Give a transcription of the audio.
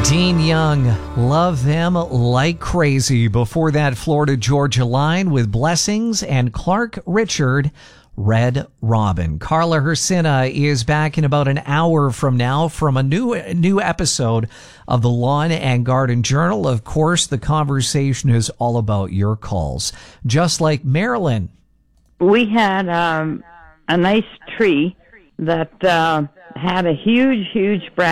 Dean Young, Love Them Like Crazy. Before that, Florida Georgia Line with Blessings and Clark Richard, Red Robin. Carla Hersina is back in about an hour from now from a new episode of the Lawn and Garden Journal. Of course, the conversation is all about your calls. Just like Marilyn. We had a nice tree that had a huge branch